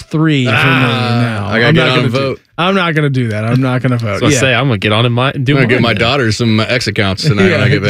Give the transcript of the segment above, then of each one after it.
3 for me now. I gotta get on and vote. I'm not going to do that. I'm not going to vote. So I say I'm going to get on and I'm going to get my daughter some X accounts tonight when I get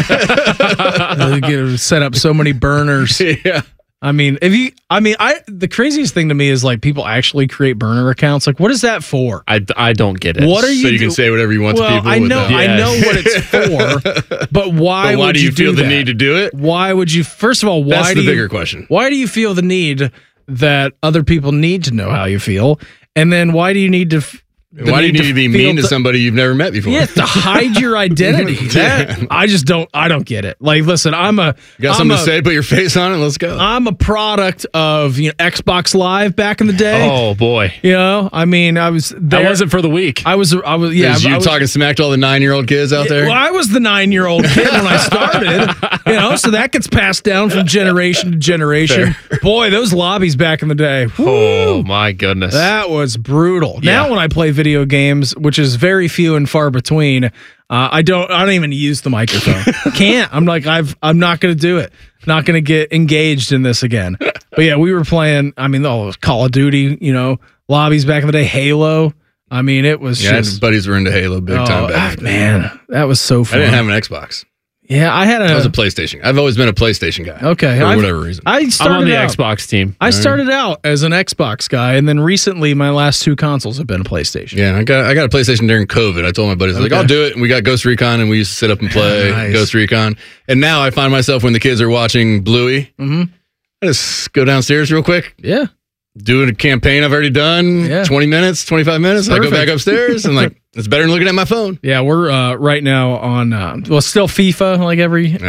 back. Set up so many burners. Yeah. I mean, the craziest thing to me is like people actually create burner accounts. Like, what is that for? I don't get it. What are you? So you can say whatever you want to people. I know what it's for, but why? But why do you feel the that? need to do it? Why would you? First of all, why? That's the bigger question. Why do you feel the need that other people need to know how you feel, and then why do you need to? Why do you need to be mean to somebody you've never met before? Yeah, to hide your identity. I don't get it. Like, listen, got something to say? Put your face on it. Let's go. I'm a product of Xbox Live back in the day. Oh boy, I mean, I was there. I wasn't for the week. I was. Yeah, you talking smack to all the 9-year-old kids out there? Well, I was the 9-year-old kid when I started. So that gets passed down from generation to generation. Fair. Boy, those lobbies back in the day. Oh my goodness, that was brutal. Yeah. Now when I play video games, which is very few and far between, I don't even use the microphone. Can't. I'm not going to do it. Not going to get engaged in this again. But yeah, we were playing. I mean, Call of Duty. Lobbies back in the day. Halo. I mean, it was just buddies were into Halo big time back. Man, that was so fun. I didn't have an Xbox. Yeah, I was a PlayStation. I've always been a PlayStation guy. Okay. For whatever reason. I'm on the Xbox team. I started out as an Xbox guy, and then recently my last 2 consoles have been a PlayStation. Yeah, I got a PlayStation during COVID. I told my buddies, like, I'll do it. And we got Ghost Recon, and we used to sit up and play Ghost Recon. And now I find myself when the kids are watching Bluey, I just go downstairs real quick. Yeah. Doing a campaign I've already done, 20 minutes, 25 minutes. Perfect. I go back upstairs and it's better than looking at my phone. Yeah, we're right now on, still FIFA, like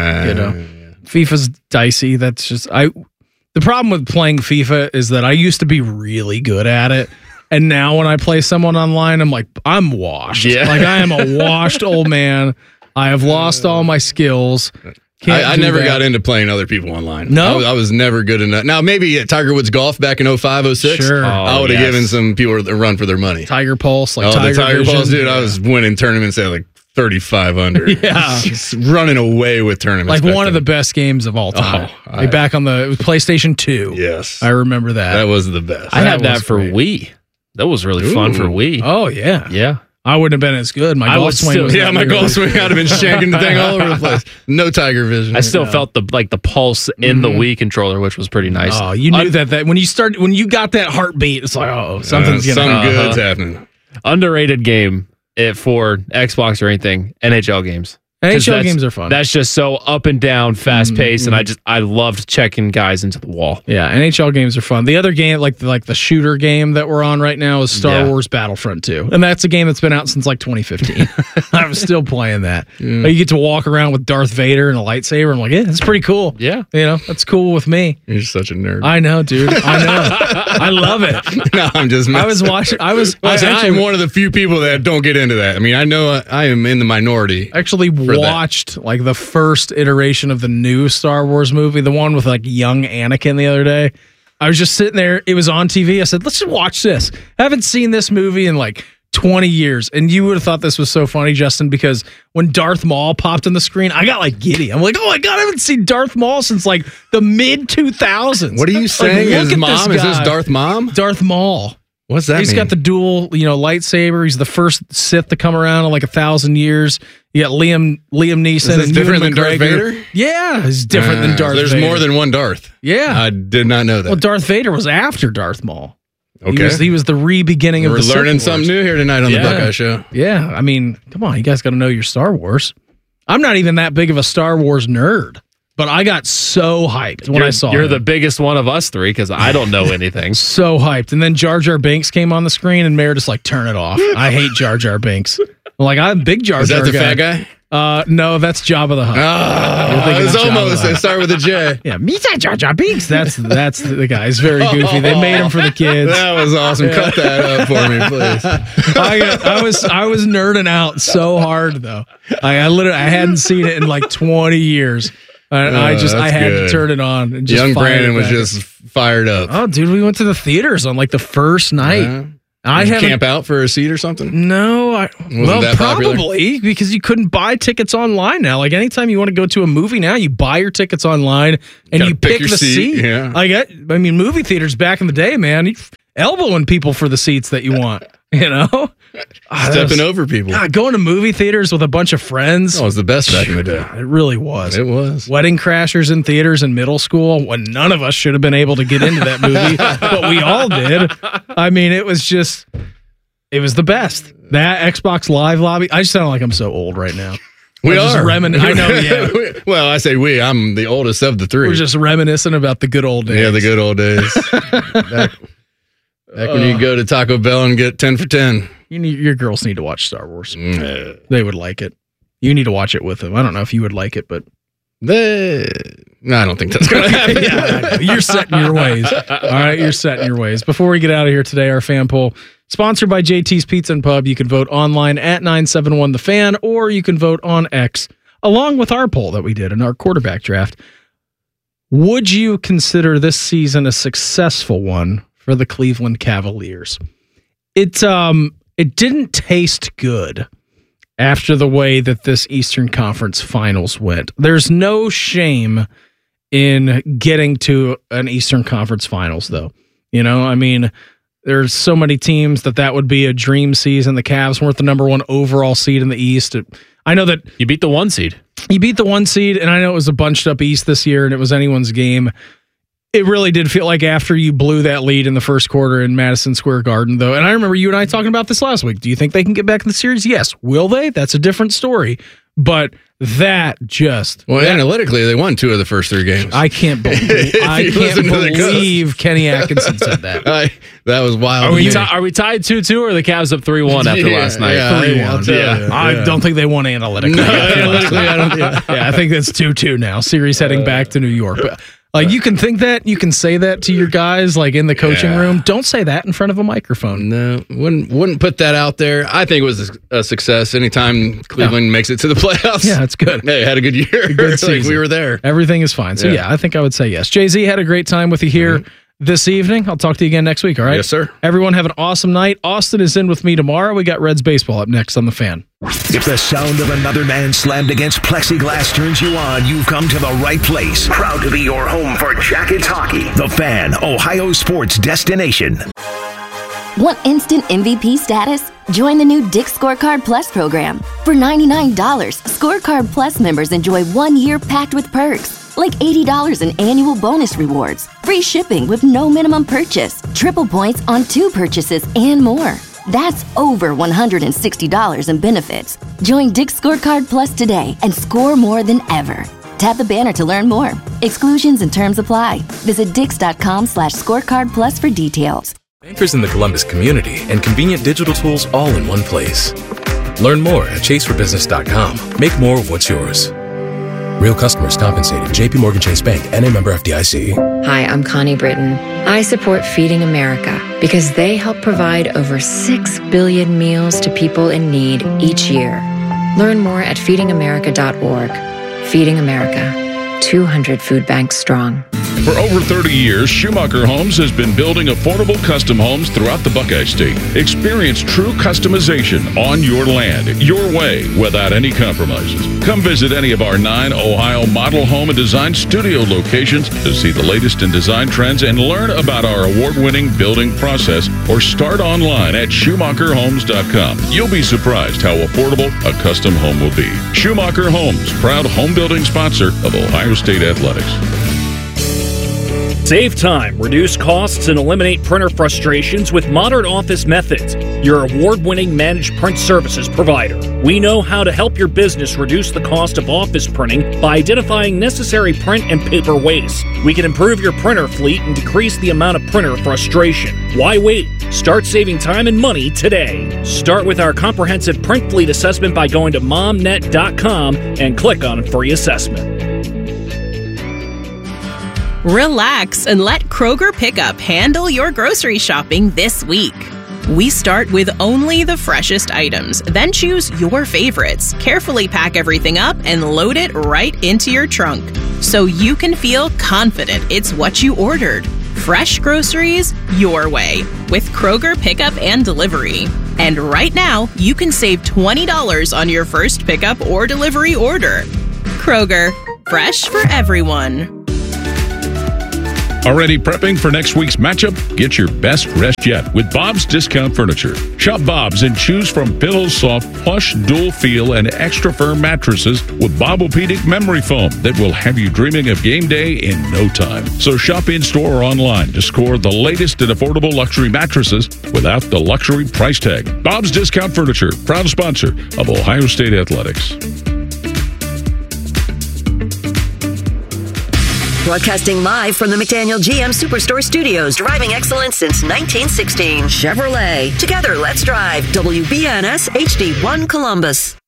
FIFA's dicey. That's just, the problem with playing FIFA is that I used to be really good at it. And now when I play someone online, I'm like, I'm washed. Yeah. Like I am a washed old man. I have lost all my skills. I never got into playing other people online. No? I was never good enough. Now, maybe at Tiger Woods Golf back in 05, 06, sure. I would have given some people a run for their money. Tiger Pulse, the Tiger Pulse, dude. I was winning tournaments at 35 under. Yeah. Just running away with tournaments. Like one of the best games of all time. Back on it was PlayStation 2. Yes. I remember that. That was the best. I had that for Wii. That was really fun for Wii. Oh, yeah. Yeah. I wouldn't have been as good. My golf swing was my golf swing would have been shanking the thing all over the place. No Tiger vision. I still felt the pulse in the Wii controller, which was pretty nice. Oh, you knew that when you got that heartbeat, it's like, something's something good's happening. Underrated game for Xbox or anything, NHL games. NHL games are fun. That's just so up and down, fast paced, and I loved checking guys into the wall. Yeah, NHL games are fun. The other game, like the shooter game that we're on right now, is Star Wars Battlefront 2, and that's a game that's been out since 2015. I'm still playing that. You get to walk around with Darth Vader and a lightsaber. I'm like, yeah, that's pretty cool. Yeah, that's cool with me. You're such a nerd. I know, dude. I know. I love it. No, I'm just. I was watching. I am one of the few people that don't get into that. I mean, I know I am in the minority. Actually, watched the first iteration of the new Star Wars movie, the one with young Anakin the other day. I was just sitting there. It was on TV. I said, let's just watch this. I haven't seen this movie in 20 years. And you would have thought this was so funny, Justin, because when Darth Maul popped on the screen, I got giddy. I'm like, oh my God, I haven't seen Darth Maul since the mid 2000s. What are you saying? His mom? Is this Darth Mom? Darth Maul. What's that He's mean? got the dual, lightsaber. He's the first Sith to come around in 1,000 years. You got Liam Neeson. Is this and different than McGregor. Darth Vader? Yeah, he's different than Darth Vader. There's more than one Darth. Yeah. I did not know that. Well, Darth Vader was after Darth Maul. Okay. He was the re-beginning of the Sith Wars. We're learning something new here tonight on the Buckeye Show. Yeah, I mean, come on, you guys got to know your Star Wars. I'm not even that big of a Star Wars nerd, but I got so hyped when I saw it. You're the biggest one of us three because I don't know anything. So hyped. And then Jar Jar Binks came on the screen and Meredith's turn it off. I hate Jar Jar Binks. I'm a big Jar Jar guy. Is that the fat guy? No, that's Jabba the Hutt. It's almost. They start with a J. Yeah, Misa Jar Jar Binks. That's the guy. He's very goofy. They made him for the kids. That was awesome. Cut that up for me, please. I was nerding out so hard though. I hadn't seen it in 20 years. And I had to turn it on. And just Young Brandon was just fired up. Oh, dude, we went to the theaters on the first night. Yeah. Did you camp out for a seat or something? No, that probably popular? Because you couldn't buy tickets online now. Anytime you want to go to a movie now, you buy your tickets online and you pick the seat. Yeah. I mean, movie theaters back in the day, man. elbowing people for the seats that you want, you know? Stepping over people. God, going to movie theaters with a bunch of friends. Oh, it was the best back in the day. It really was. It was. Wedding Crashers in theaters in middle school when none of us should have been able to get into that movie, but we all did. I mean, it was the best. That Xbox Live lobby. I just sound like I'm so old right now. We just are. I know, yeah. Well, I say we. I'm the oldest of the three. We're just reminiscing about the good old days. Yeah, the good old days. Back when you could go to Taco Bell and get 10 for 10. Your girls need to watch Star Wars. They would like it. You need to watch it with them. I don't know if you would like it, but... No, I don't think that's going to happen. Yeah, you're set in your ways. All right, you're set in your ways. Before we get out of here today, our fan poll, sponsored by JT's Pizza and Pub. You can vote online at 971TheFan, or you can vote on X, along with our poll that we did in our quarterback draft. Would you consider this season a successful one for the Cleveland Cavaliers? It didn't taste good after the way that this Eastern Conference Finals went. There's no shame in getting to an Eastern Conference Finals, though. You know, I mean, there's so many teams that would be a dream season. The Cavs weren't the number one overall seed in the East. I know that you beat the 1 seed. You beat the 1 seed, and I know it was a bunched up East this year, and it was anyone's game. It really did feel like after you blew that lead in the first quarter in Madison Square Garden, though. And I remember you and I talking about this last week. Do you think they can get back in the series? Yes. Will they? That's a different story. But that just... Well, analytically, they won 2 of the first 3 games. I can't believe Kenny Atkinson said that. That was wild. Are we tied 2-2 or are the Cavs up 3-1 after last night? 3-1. I don't think they won analytically. I think it's 2-2 now. Series heading back to New York. But, like, you can think that, you can say that to your guys, like in the coaching room. Don't say that in front of a microphone. No, wouldn't put that out there. I think it was a success. Anytime Cleveland makes it to the playoffs, yeah, it's good. Hey, had a good year. Good season. Like we were there. Everything is fine. So yeah, I think I would say yes. Jay-Z, had a great time with you here this evening. I'll talk to you again next week. All right. Yes, sir. Everyone have an awesome night. Austin is in with me tomorrow. We got Reds baseball up next on The Fan. If the sound of another man slammed against plexiglass turns you on, you've come to the right place. Proud to be your home for Jackets hockey. The Fan, Ohio sports destination. Want instant MVP status? Join the new Dick's Scorecard Plus program. For $99, Scorecard Plus members enjoy 1 year packed with perks, like $80 in annual bonus rewards, free shipping with no minimum purchase, triple points on 2 purchases, and more. That's over $160 in benefits. Join Dick's Scorecard Plus today and score more than ever. Tap the banner to learn more. Exclusions and terms apply. Visit Dix.com/scorecard plus for details. Bankers in the Columbus community and convenient digital tools all in one place. Learn more at chaseforbusiness.com. Make more of what's yours. Real customers compensated. JP Morgan Chase Bank, N.A. member FDIC. Hi, I'm Connie Britton. I support Feeding America because they help provide over 6 billion meals to people in need each year. Learn more at feedingamerica.org. Feeding America, 200 food banks strong. For over 30 years, Schumacher Homes has been building affordable custom homes throughout the Buckeye State. Experience true customization on your land, your way, without any compromises. Come visit any of our 9 Ohio model home and design studio locations to see the latest in design trends and learn about our award-winning building process, or start online at SchumacherHomes.com. You'll be surprised how affordable a custom home will be. Schumacher Homes, proud home building sponsor of Ohio State Athletics. Save time, reduce costs, and eliminate printer frustrations with Modern Office Methods, your award-winning managed print services provider. We know how to help your business reduce the cost of office printing by identifying necessary print and paper waste. We can improve your printer fleet and decrease the amount of printer frustration. Why wait? Start saving time and money today. Start with our comprehensive print fleet assessment by going to momnet.com and click on Free Assessment. Relax and let Kroger Pickup handle your grocery shopping this week. We start with only the freshest items, then choose your favorites, carefully pack everything up, and load it right into your trunk so you can feel confident it's what you ordered. Fresh groceries your way with Kroger Pickup and Delivery. And right now, you can save $20 on your first pickup or delivery order. Kroger, fresh for everyone. Already prepping for next week's matchup? Get your best rest yet with Bob's Discount Furniture. Shop Bob's and choose from pillows, soft, plush, dual feel, and extra firm mattresses with Bobopedic memory foam that will have you dreaming of game day in no time. So shop in store or online to score the latest and affordable luxury mattresses without the luxury price tag. Bob's Discount Furniture, proud sponsor of Ohio State Athletics. Broadcasting live from the McDaniel GM Superstore Studios. Driving excellence since 1916. Chevrolet. Together, let's drive. WBNS HD1 Columbus.